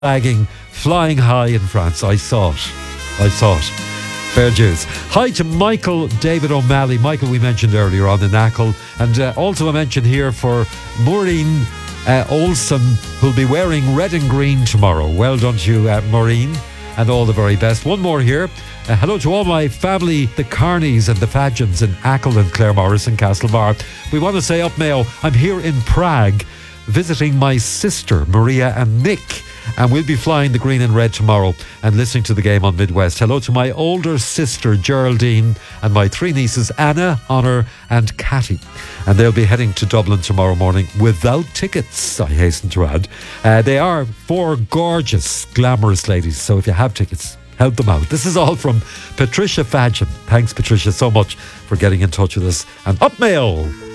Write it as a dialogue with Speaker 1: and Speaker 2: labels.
Speaker 1: flagging flying high in France. I saw it. Fair dues. Hi to Michael David O'Malley. Michael, we mentioned earlier on in Achill. And also a mention here for Maureen Olson, who'll be wearing red and green tomorrow. Well done to you, Maureen, and all the very best. One more here. Hello to all my family, the Carneys and the Fadgens in Achill and Claremorris and Castlebar. We want to say up Mayo, I'm here in Prague visiting my sister, Maria and Nick. And we'll be flying the green and red tomorrow and listening to the game on Midwest. Hello to my older sister, Geraldine, and my three nieces, Anna, Honor, and Catty. And they'll be heading to Dublin tomorrow morning without tickets, I hasten to add. They are four gorgeous, glamorous ladies. So if you have tickets, help them out. This is all from Patricia Fadgen. Thanks, Patricia, so much for getting in touch with us. And up Mayo!